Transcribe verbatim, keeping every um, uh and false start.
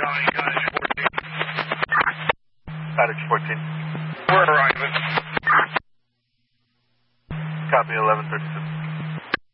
Johnny, Cottage fourteen. Cottage fourteen. We're arriving. Copy eleven thirty-six.